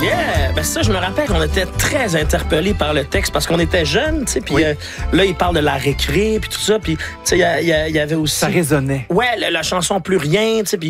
Yeah! Ben ça, je me rappelle qu'on était très interpellés par le texte parce qu'on était jeunes, tu sais, puis là, il parle de la récré, puis tout ça, puis tu sais, il y avait aussi... Ça résonnait. Ouais, la chanson Plus rien, tu sais, puis